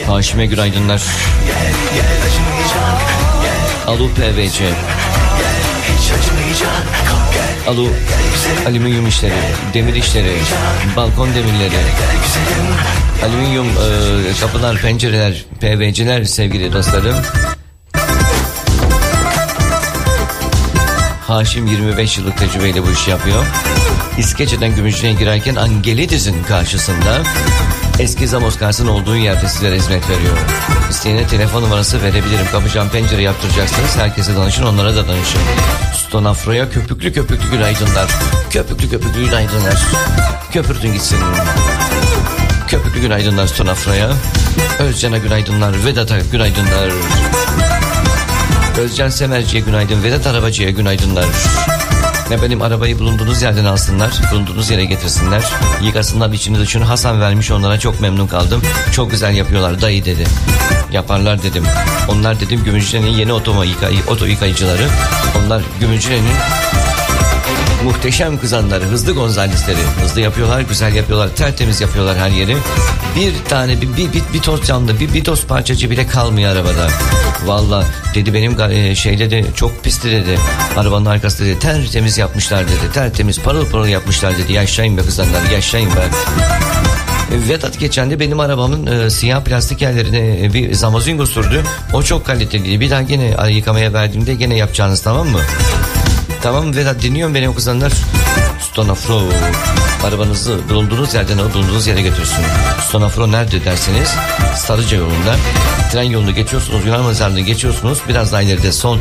Haşim'e günaydınlar. Alu PVC. Alu alüminyum işleri, demir işleri, balkon demirleri, alüminyum kapılar, pencereler, PVC'ler sevgili dostlarım. Haşim 25 yıllık tecrübeyle bu işi yapıyor. İskeçe'den Gümüşhane'ye girerken Angelidis'in karşısında eski Zamos Kars'ın olduğu yerde sizlere hizmet veriyor. İsteyene telefon numarası verebilirim. Kapı cam pencere yaptıracaksınız. Herkese danışın, onlara da danışın. Stonafro'ya köpüklü günaydınlar. Köpüklü günaydınlar. Köpürtün gitsin. Köpüklü günaydınlar Stonafro'ya. Özcan'a günaydınlar. Vedat'a günaydınlar. Özcan Semerci'ye günaydın. Vedat Arabacı'ya günaydınlar. Ve benim arabayı bulunduğunuz yerden alsınlar, bulunduğunuz yere getirsinler, yıkasınlar içini dışını. Hasan vermiş, onlara çok memnun kaldım. Çok güzel yapıyorlar dayı dedi. Yaparlar dedim. Onlar dedim Gümüşhane'nin yeni oto yıkayıcıları. Onlar Gümüşhane'nin muhteşem kızanları, hızlı Gonzales'leri. Hızlı yapıyorlar, güzel yapıyorlar, tertemiz yapıyorlar her yeri. Bir tane bir toz camda bir toz parçacı bile kalmıyor arabada. Valla dedi benim şeyde de çok pisti dedi. Arabanın arkası dedi tertemiz yapmışlar dedi. Tertemiz parıl parıl yapmışlar dedi. Yaşayın be kızanlar, yaşayın be. Vedat geçen de benim arabamın siyah plastik yerlerine bir Zamazingo sürdü. O çok kaliteliydi. Bir daha gene yıkamaya verdiğimde gene yapacağınız, tamam mı? Tamam Vedat, dinliyorum beni o kızanlar. Stonafro arabanızı bulunduğunuz yerden alıp bulunduğunuz yere götürsün. Stonafro nerede derseniz Sarıca yolunda. Tren yolunu geçiyorsunuz, Yunan mezarlığını geçiyorsunuz. Biraz daha ileride sol